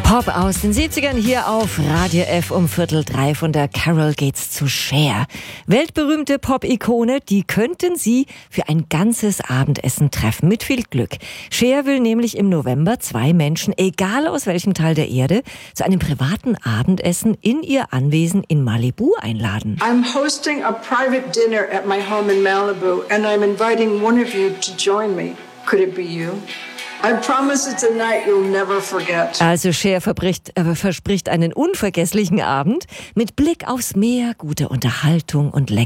Pop aus den 70ern hier auf Radio F um 2:45 von der Carol geht's zu Cher. Weltberühmte Pop-Ikone, die könnten Sie für ein ganzes Abendessen treffen, mit viel Glück. Cher will nämlich im November 2 Menschen, egal aus welchem Teil der Erde, zu einem privaten Abendessen in ihr Anwesen in Malibu einladen. I'm hosting a private dinner at my home in Malibu and I'm inviting one of you to join me. Could it be you? I promise it's a night you'll never forget. Also Cher verspricht einen unvergesslichen Abend mit Blick aufs Meer, gute Unterhaltung und